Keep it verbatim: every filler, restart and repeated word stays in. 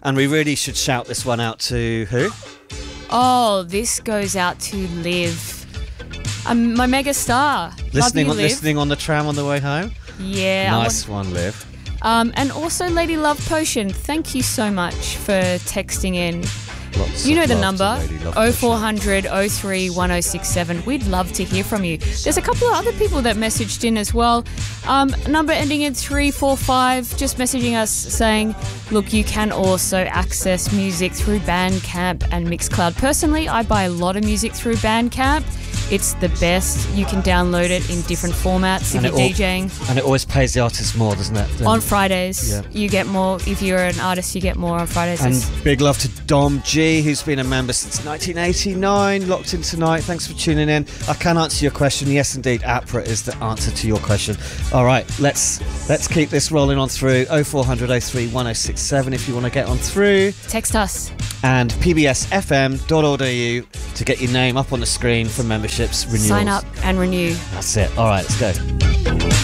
And we really should shout this one out to who? Oh, this goes out to Liv, um, my mega star. Listening Love on you, Liv. listening on the tram on the way home. Yeah. Nice one, Liv. Um, and also Lady Love Potion. Thank you so much for texting in. Lots You know of the love number, to Lady Love oh Potion. four hundred oh three one oh six seven. We'd love to hear from you. There's a couple of other people that messaged in as well. Um, number ending in three four five, just messaging us saying, look, you can also access music through Bandcamp and Mixcloud. Personally, I buy a lot of music through Bandcamp. It's the best. You can download it in different formats if And you're it al- DJing. And it always pays the artist more, doesn't it? than- On Fridays, Yeah. you get more. If you're an artist, you get more on Fridays. And It's- big love to Dom G, who's been a member since nineteen eighty-nine, locked in tonight. Thanks for tuning in. I can answer your question. Yes, indeed, APRA is the answer to your question. All right, let's let's keep this rolling on through. oh four hundred oh three one oh six seven if you want to get on through. Text us. And p b s f m dot org dot a u to get your name up on the screen for memberships renewals. Sign up and renew. That's it. All right, let's go.